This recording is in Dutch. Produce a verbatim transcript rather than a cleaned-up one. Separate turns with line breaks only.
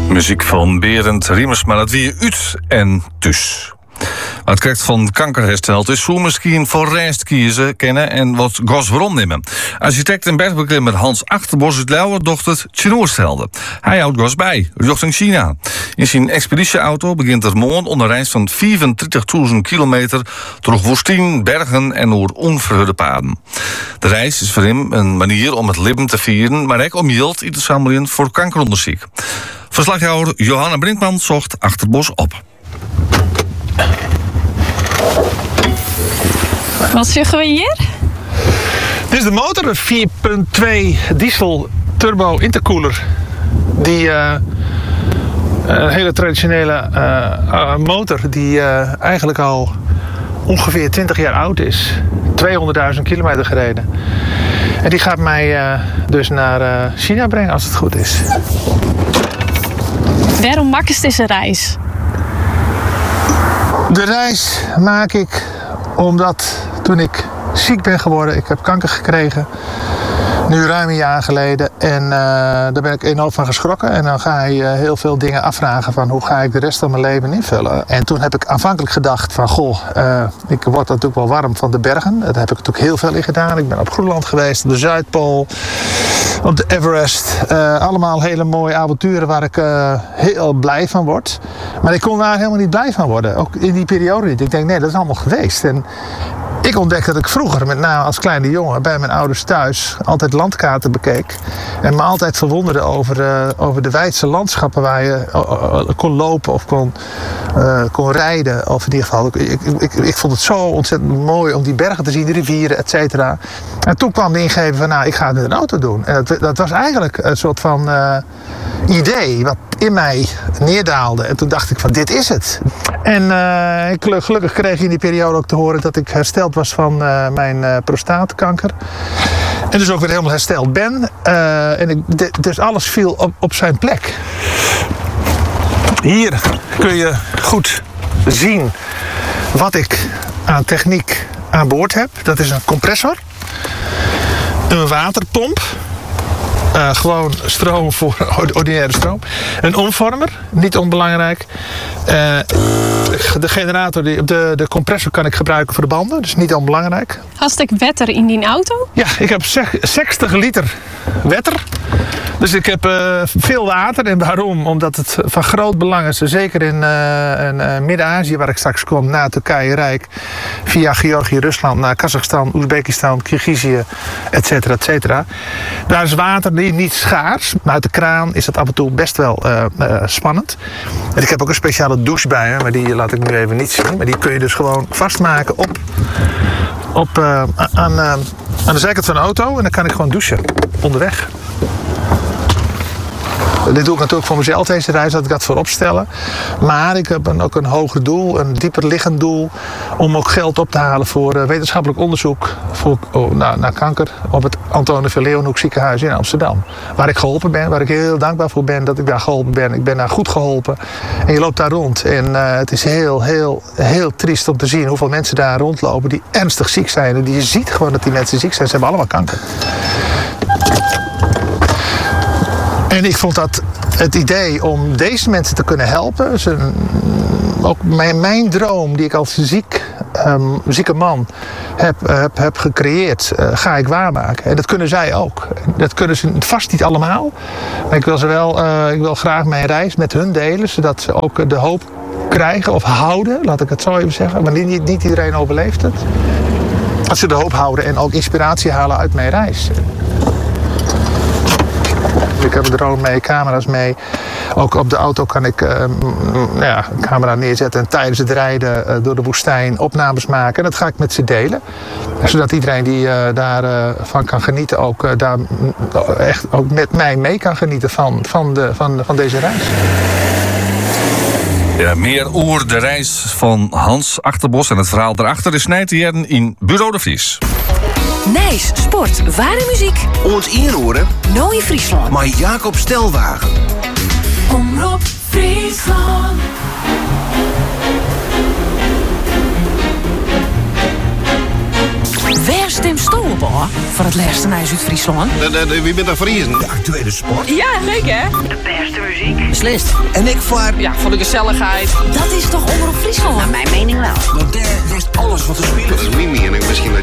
Muziek van Berend Riemers, maar dat wie uit en thuis. Het krijgt van kanker hersteld is hoe misschien voor rest kiezen kennen en wat gas waarom nemen. Architect en bergbeklimmer Hans Achterbos uit Leeuwen docht het Tjenoorstelde. Hij houdt gas bij, richting China. In zijn expeditieauto begint er morgen onder reis van vierentwintigduizend kilometer door woestijn, bergen en door onverhurde paden. De reis is voor hem een manier om het leven te vieren, maar ook om geld in te zamelen voor kankeronderzoek. Verslaghouder Johanna Brinkman zocht Achterbos op.
Wat zeggen we hier?
Dit is de motor, een vier punt twee diesel turbo intercooler. Die uh, een hele traditionele uh, uh, motor die uh, eigenlijk al ongeveer twintig jaar oud is. tweehonderdduizend kilometer gereden. En die gaat mij uh, dus naar uh, China brengen als het goed is.
Waarom maak je deze reis?
De reis maak ik omdat toen ik ziek ben geworden, ik heb kanker gekregen, nu ruim een jaar geleden. En uh, daar ben ik enorm van geschrokken. En dan ga je uh, heel veel dingen afvragen van hoe ga ik de rest van mijn leven invullen. En toen heb ik aanvankelijk gedacht van goh, uh, ik word natuurlijk wel warm van de bergen. Daar heb ik natuurlijk heel veel in gedaan. Ik ben op Groenland geweest, op de Zuidpool, op de Everest. Uh, allemaal hele mooie avonturen waar ik uh, heel blij van word. Maar ik kon daar helemaal niet blij van worden. Ook in die periode niet. Ik denk nee, dat is allemaal geweest. En ik ontdekte dat ik vroeger, met name als kleine jongen, bij mijn ouders thuis altijd landkaarten bekeek. En me altijd verwonderde over, uh, over de wijdse landschappen waar je uh, uh, kon lopen of kon, uh, kon rijden. Of in ieder geval, ik, ik, ik, ik vond het zo ontzettend mooi om die bergen te zien, de rivieren, et cetera. En toen kwam de ingeving van, nou, ik ga het met een auto doen. En dat, dat was eigenlijk een soort van uh, idee wat in mij neerdaalde. En toen dacht ik van, dit is het. En uh, ik, gelukkig kreeg ik in die periode ook te horen dat ik hersteld was van uh, mijn uh, prostaatkanker. En dus ook weer helemaal hersteld ben. Uh, en ik, de, dus alles viel op, op zijn plek. Hier kun je goed zien wat ik aan techniek aan boord heb. Dat is een compressor. Een waterpomp. Uh, gewoon stroom voor ordinaire stroom. Een omvormer, niet onbelangrijk. Uh, de generator, die, de, de compressor kan ik gebruiken voor de banden, dus niet onbelangrijk.
Hartstikke wetter in die auto?
Ja, ik heb zestig liter wetter. Dus ik heb uh, veel water. En waarom? Omdat het van groot belang is, zeker in, uh, in uh, Midden-Azië, waar ik straks kom, na Turkije Rijk, via Georgië, Rusland, naar Kazachstan, Oezbekistan, Kirgizië, et cetera, et cetera. Daar is water niet, niet schaars, maar uit de kraan is het af en toe best wel uh, uh, spannend. En ik heb ook een speciale douche bij me, maar die laat ik nu even niet zien. Maar die kun je dus gewoon vastmaken op, op, uh, aan, uh, aan de zijkant van de auto en dan kan ik gewoon douchen onderweg. Dit doe ik natuurlijk voor mezelf deze reis, dat ik dat voorop stellen. Maar ik heb een, ook een hoger doel, een dieper liggend doel, om ook geld op te halen voor uh, wetenschappelijk onderzoek voor, oh, naar, naar kanker op het Antonie van Leeuwenhoek ziekenhuis in Amsterdam. Waar ik geholpen ben, waar ik heel dankbaar voor ben dat ik daar geholpen ben. Ik ben daar goed geholpen en je loopt daar rond. En uh, het is heel, heel, heel triest om te zien hoeveel mensen daar rondlopen die ernstig ziek zijn. En die je ziet gewoon dat die mensen ziek zijn, ze hebben allemaal kanker. En ik vond dat het idee om deze mensen te kunnen helpen, is een, ook mijn, mijn droom die ik als ziek, um, zieke man heb, heb, heb gecreëerd, uh, ga ik waarmaken. En dat kunnen zij ook. Dat kunnen ze vast niet allemaal. Maar ik wil, ze wel, uh, ik wil graag mijn reis met hun delen, zodat ze ook de hoop krijgen of houden, laat ik het zo even zeggen. Maar niet, niet iedereen overleeft het. Dat ze de hoop houden en ook inspiratie halen uit mijn reis. Ik heb een drone mee, camera's mee. Ook op de auto kan ik uh, ja, een camera neerzetten en tijdens het rijden uh, door de woestijn opnames maken. En dat ga ik met ze delen. Zodat iedereen die uh, daarvan uh, kan genieten ook, uh, daar, uh, echt ook met mij mee kan genieten van, van, de, van, van deze reis.
Ja, meer oer de reis van Hans Achterbos en het verhaal daarachter is snijdt hier in Bureau de Vries.
Nijs, sport, ware muziek.
Ons inhoren.
Nooit Friesland.
Maar Jacob Stelwagen.
Omroep Friesland. Waar stemt Stoep op voor het laatste Nijs uit Friesland?
Wie bent daar Friesen? De actuele sport.
Ja, leuk hè?
De beste muziek.
Beslist. En ik voor...
Ja, voor de gezelligheid.
Dat is toch Omroep Friesland? Naar mijn mening wel.
Want daar is alles wat er speelt. Dat is mijn mening. Misschien dat